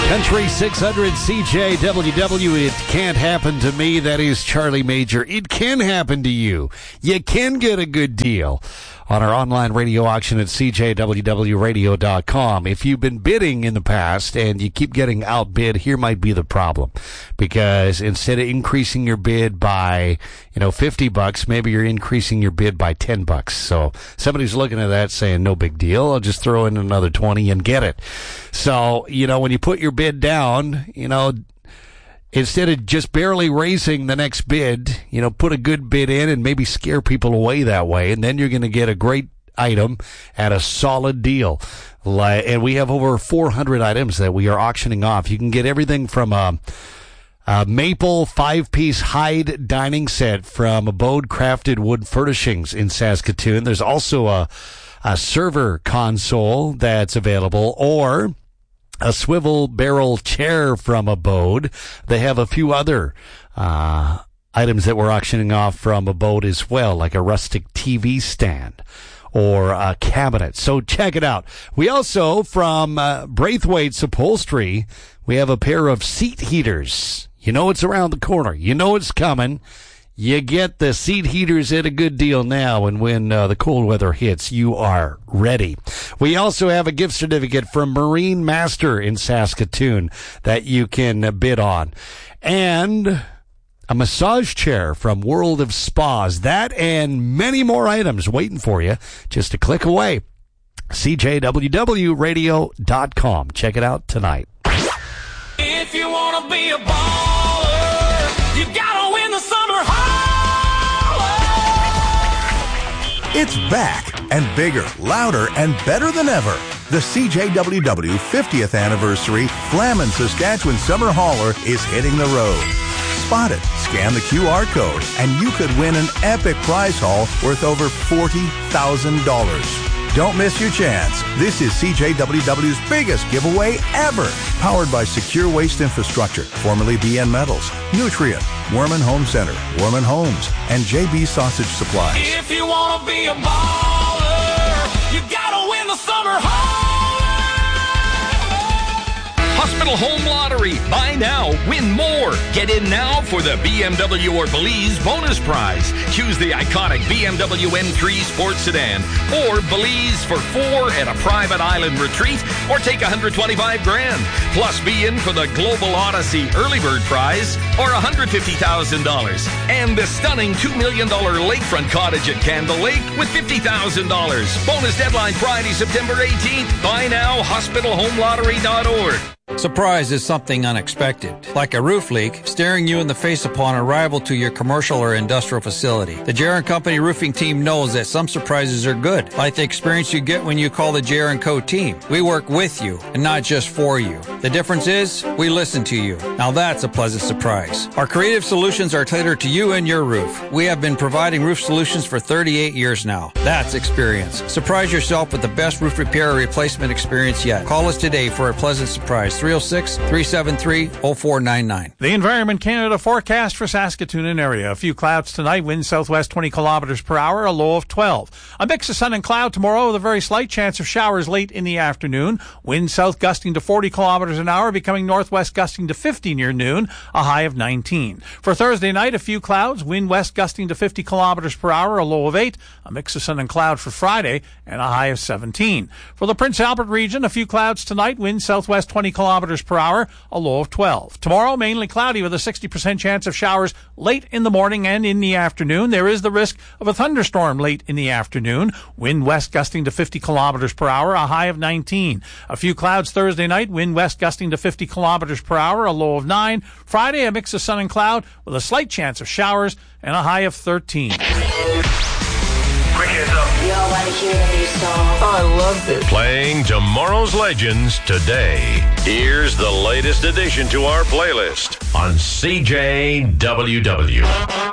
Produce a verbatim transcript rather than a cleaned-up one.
Country six hundred C J W W, it can't happen to me. That is Charlie Major. It can happen to you. You can get a good deal on our online radio auction at c j w w radio dot com. If you've been bidding in the past and you keep getting outbid, here might be the problem. Because instead of increasing your bid by, you know, fifty bucks, maybe you're increasing your bid by ten bucks. So somebody's looking at that saying, no big deal. I'll just throw in another twenty and get it. So, you know, when you put your bid down, you know, instead of just barely raising the next bid, you know, put a good bid in and maybe scare people away that way. And then you're going to get a great item at a solid deal. And we have over four hundred items that we are auctioning off. You can get everything from a, a maple five-piece hide dining set from Abode Crafted Wood Furnishings in Saskatoon. There's also a, a server console that's available, or a swivel barrel chair from Abode. They have a few other uh items that we're auctioning off from Abode as well, like a rustic T V stand or a cabinet. So check it out. We also, from uh, Braithwaite's Upholstery, we have a pair of seat heaters. You know it's around the corner. You know it's coming. You get the seat heaters at a good deal now, and when uh, the cold weather hits, you are ready. We also have a gift certificate from Marine Master in Saskatoon that you can uh, bid on. And a massage chair from World of Spas. That and many more items waiting for you just a click away. c j w w radio dot com. Check it out tonight. If you want to be a baller, you got to win the summer holler. It's back and bigger, louder, and better than ever. The C J W W fiftieth Anniversary Flamin' Saskatchewan Summer Hauler is hitting the road. Spot it, scan the Q R code, and you could win an epic prize haul worth over forty thousand dollars. Don't miss your chance. This is C J W W's biggest giveaway ever. Powered by Secure Waste Infrastructure, formerly B N Metals, Nutrient, Worman Home Center, Worman Homes, and J B Sausage Supplies. If you want to be a baller, you got to win the summer holler. Hospital Home Lottery. Buy now, win more. Get in now for the B M W or Belize bonus prize. Choose the iconic B M W M three Sports Sedan or Belize for four at a private island retreat, or take one hundred twenty-five grand. Plus be in for the Global Odyssey Early Bird Prize or one hundred fifty thousand dollars. And the stunning two million dollars lakefront cottage at Candle Lake with fifty thousand dollars. Bonus deadline Friday, September eighteenth. Buy now, hospital home lottery dot org. Surprise is something unexpected, like a roof leak staring you in the face upon arrival to your commercial or industrial facility. The J R and Company roofing team knows that some surprises are good, like the experience you get when you call the J R and Co team. We work with you and not just for you. The difference is we listen to you. Now that's a pleasant surprise. Our creative solutions are tailored to you and your roof. We have been providing roof solutions for thirty-eight years now. That's experience. Surprise yourself with the best roof repair or replacement experience yet. Call us today for a pleasant surprise. three oh six, three seven three, oh four nine nine. The Environment Canada forecast for Saskatoon and area. A few clouds tonight, wind southwest twenty kilometers per hour, a low of twelve. A mix of sun and cloud tomorrow with a very slight chance of showers late in the afternoon. Wind south gusting to forty kilometers an hour, becoming northwest gusting to fifty near noon, a high of nineteen. For Thursday night, a few clouds, wind west gusting to fifty kilometers per hour, a low of eight. A mix of sun and cloud for Friday, and a high of seventeen. For the Prince Albert region, a few clouds tonight, wind southwest twenty kilometers per hour, a low of twelve. Tomorrow, mainly cloudy with a sixty percent chance of showers late in the morning and in the afternoon. There is the risk of a thunderstorm late in the afternoon. Wind west gusting to fifty kilometers per hour, a high of nineteen. A few clouds Thursday night, wind west gusting to fifty kilometers per hour, a low of nine. Friday, a mix of sun and cloud with a slight chance of showers and a high of thirteen. Quick heads up. Y'all want to hear the new song? I love this. Playing tomorrow's legends today. Here's the latest addition to our playlist on C J W W.